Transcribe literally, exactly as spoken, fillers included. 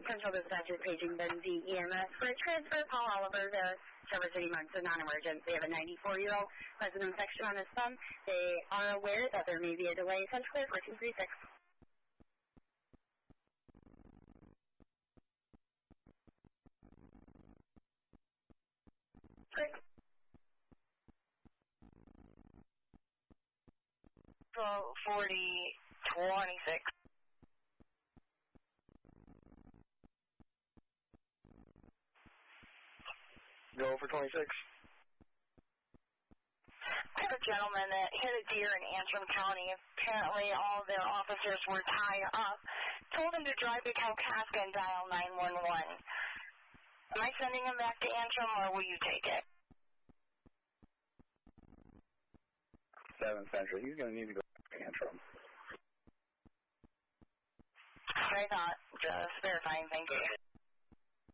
Central Dispatcher paging Benzie E M S for a transfer. Paul Oliver to Traverse City Marks, a non-emergent. They have a ninety-four-year-old has an infection on his thumb. They are aware that there may be a delay. Central Clear for two three six. Great. twelve forty twenty-six. Go for twenty-six. I have a gentleman that hit a deer in Antrim County. Apparently all their officers were tied up. Told him to drive to Kalkaska and dial nine one one. Am I sending him back to Antrim, or will you take it? seven Central. He's going to need to go back to Antrim. I thought. Just verifying. Thank you.